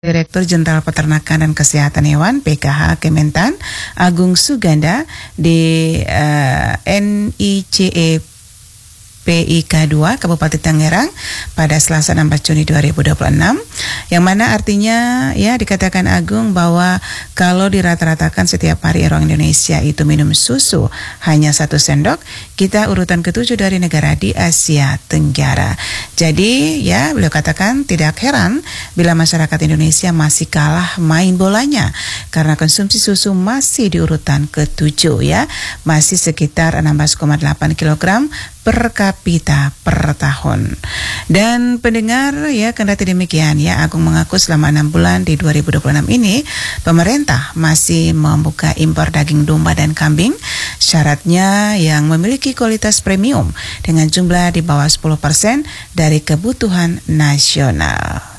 Direktur Jenderal Peternakan dan Kesehatan Hewan (PKH) Kementan, Agung Suganda di NICE PIK 2 Kabupaten Tangerang pada Selasa 16 Juni 2026, yang mana artinya ya dikatakan Agung bahwa kalau dirata-ratakan setiap hari orang Indonesia itu minum susu hanya 1 sendok, kita urutan ke-7 dari negara di Asia Tenggara. Jadi ya beliau katakan tidak heran bila masyarakat Indonesia masih kalah main bolanya karena konsumsi susu masih di urutan ke-7 ya, masih sekitar 16,8 kg per kapita per tahun. Dan pendengar ya, kendati demikian ya, Agung mengaku selama 6 bulan di 2026 ini pemerintah masih membuka impor daging domba dan kambing, syaratnya yang memiliki kualitas premium dengan jumlah di bawah 10% dari kebutuhan nasional.